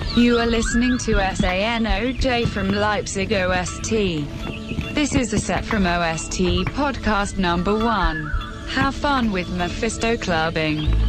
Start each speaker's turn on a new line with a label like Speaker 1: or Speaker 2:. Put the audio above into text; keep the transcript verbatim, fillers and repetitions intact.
Speaker 1: You are listening to S A N O J from Leipzig O S T. This is a set from O S T podcast number one. Have fun with Mephisto clubbing.